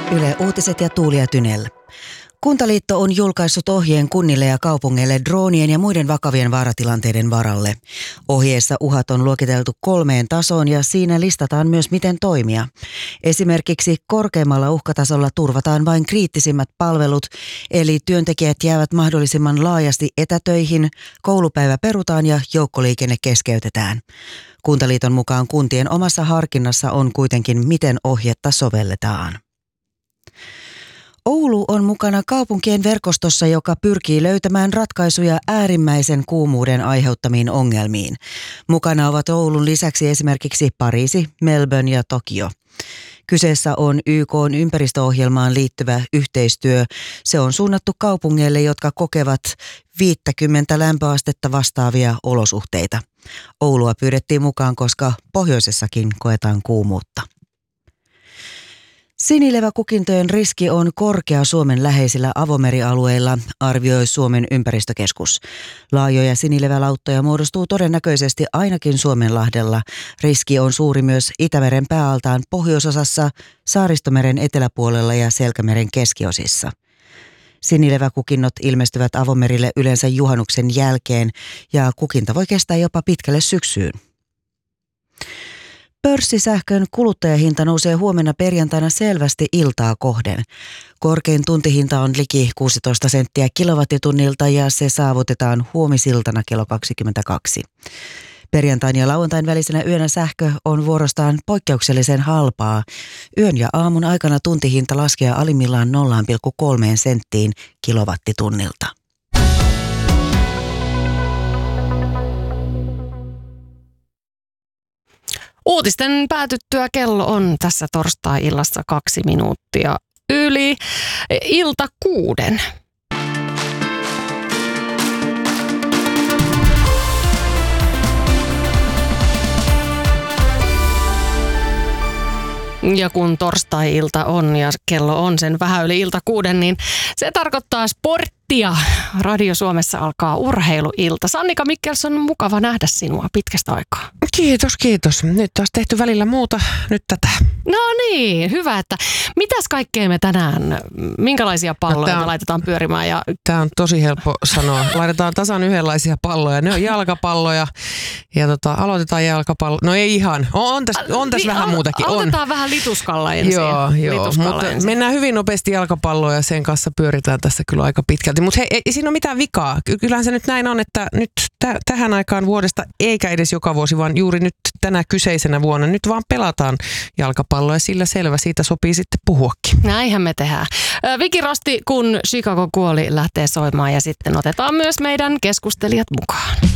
Yle Uutiset ja Tuulia Tynell. Kuntaliitto on julkaissut ohjeen kunnille ja kaupungeille droonien ja muiden vakavien vaaratilanteiden varalle. Ohjeessa uhat on luokiteltu 3 tasoon ja siinä listataan myös miten toimia. Esimerkiksi korkeammalla uhkatasolla turvataan vain kriittisimmät palvelut, eli työntekijät jäävät mahdollisimman laajasti etätöihin, koulupäivä perutaan ja joukkoliikenne keskeytetään. Kuntaliiton mukaan kuntien omassa harkinnassa on kuitenkin miten ohjetta sovelletaan. Oulu on mukana kaupunkien verkostossa, joka pyrkii löytämään ratkaisuja äärimmäisen kuumuuden aiheuttamiin ongelmiin. Mukana ovat Oulun lisäksi esimerkiksi Pariisi, Melbourne ja Tokio. Kyseessä on YK:n ympäristöohjelmaan liittyvä yhteistyö. Se on suunnattu kaupungeille, jotka kokevat 50 lämpöastetta vastaavia olosuhteita. Oulua pyydettiin mukaan, koska pohjoisessakin koetaan kuumuutta. Sinileväkukintojen riski on korkea Suomen läheisillä avomerialueilla, arvioi Suomen ympäristökeskus. Laajoja sinilevälauttoja muodostuu todennäköisesti ainakin Suomenlahdella. Riski on suuri myös Itämeren pääaltaan pohjoisosassa, Saaristomeren eteläpuolella ja Selkämeren keskiosissa. Sinileväkukinnot ilmestyvät avomerille yleensä juhannuksen jälkeen ja kukinta voi kestää jopa pitkälle syksyyn. Pörssisähkön kuluttajahinta nousee huomenna perjantaina selvästi iltaa kohden. Korkein tuntihinta on liki 16 senttiä kilowattitunnilta ja se saavutetaan huomisiltana kello 22. Perjantain ja lauantain välisenä yönä sähkö on vuorostaan poikkeuksellisen halpaa. Yön ja aamun aikana tuntihinta laskee alimmillaan 0,3 senttiin kilowattitunnilta. Uutisten päätyttyä kello on tässä torstai-illassa 2 minuuttia yli 6:00. Ja kun torstai-ilta on ja kello on sen vähän yli 6:00, niin se tarkoittaa sporttia. Radio Suomessa alkaa urheiluilta. Sannika Mikkelson, on mukava nähdä sinua pitkästä aikaa. Kiitos. Nyt taas tehty välillä muuta, nyt tätä. No niin, hyvä, että mitäs kaikkea me tänään, minkälaisia palloja me laitetaan pyörimään? Tämä on tosi helppo sanoa. Laitetaan tasan yhdenlaisia palloja. Ne on jalkapalloja ja aloitetaan jalkapallo. No ei ihan, on tässä vähän muutakin. Aloitetaan vähän lituskalla ensin. Joo, mutta mennään hyvin nopeasti jalkapalloon ja sen kanssa pyöritään tässä kyllä aika pitkälti. Mutta ei siinä ole mitään vikaa. Kyllähän se nyt näin on, että nyt tähän aikaan vuodesta, eikä edes joka vuosi, vaan juuri nyt tänä kyseisenä vuonna, nyt vaan pelataan jalkapalloa ja sillä selvä, siitä sopii sitten puhuakin. Näinhän me tehdään. Viki Rosti, kun Chicago kuoli, lähtee soimaan ja sitten otetaan myös meidän keskustelijat mukaan.